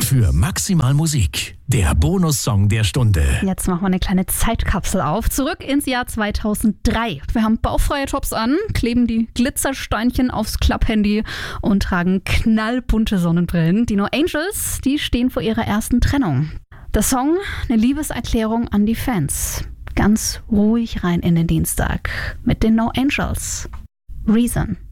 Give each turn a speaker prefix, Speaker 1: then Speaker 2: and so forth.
Speaker 1: für Maximal Musik, der Bonussong der Stunde.
Speaker 2: Jetzt machen wir eine kleine Zeitkapsel auf. Zurück ins Jahr 2003. Wir haben baufreie Tops an, kleben die Glitzersteinchen aufs Klapphandy und tragen knallbunte Sonnenbrillen. Die No Angels, die stehen vor ihrer ersten Trennung. Der Song, eine Liebeserklärung an die Fans. Ganz ruhig rein in den Dienstag mit den No Angels. Reason.